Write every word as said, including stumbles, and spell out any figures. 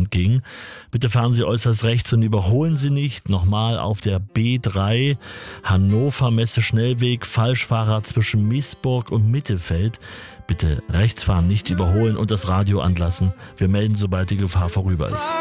entgegen. Bitte fahren Sie äußerst rechts und überholen Sie nicht. Nochmal auf der B drei Hannover Messe Schnellweg, Falschfahrer zwischen Miesburg und Mittelfeld. Bitte rechts fahren, nicht überholen und das Radio anlassen. Wir melden, sobald die Gefahr vorüber ist.